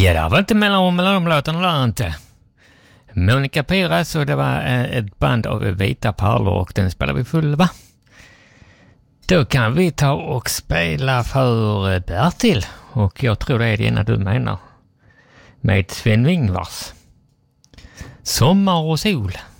Ja, det var inte mellan de låtarna där inte. Monica Piras, och det var ett band av Vita Pärlor, och den spelar vi full, va? Då kan vi ta och spela för Bertil, och jag tror det är det ena du menar, med Sven Ingvars. Sommar och sol.